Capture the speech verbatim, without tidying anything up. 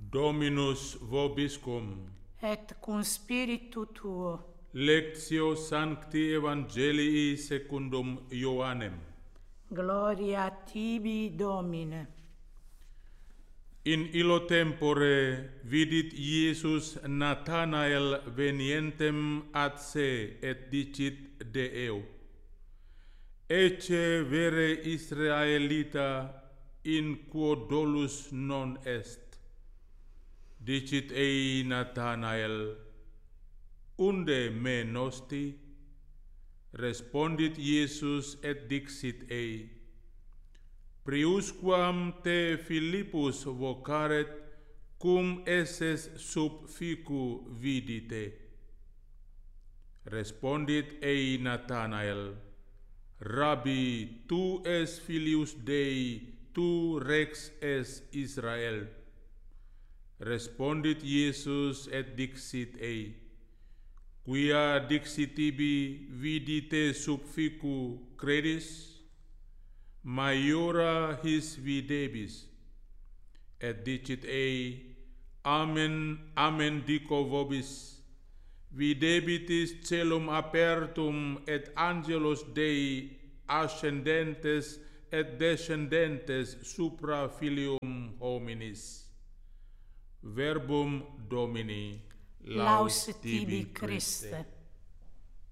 Dominus vobiscum. Et cum spiritu tuo. Lectio Sancti Evangelii secundum Ioannem. Gloria tibi, Domine. In illo tempore vidit Iesus Nathanael venientem ad se et dicit de eo: Ecce vere Israelita in quo dolus non est. Dicit ei Nathanael: Unde me nosti? Respondit Iesus et dixit ei: Priusquam te Philippus vocaret, cum esses sub ficu vidite. Respondit ei Nathanael: Rabbi, tu es filius Dei, tu rex es Israel. Respondit Iesus et dixit ei: Quia dixit tibi vidite sub ficu credis? Maiora his videbis. Et dicit ei: Amen, amen dico vobis, videbitis celum apertum et angelos Dei ascendentes et descendentes supra filium hominis. Verbum Domini. Laus tibi, Christe.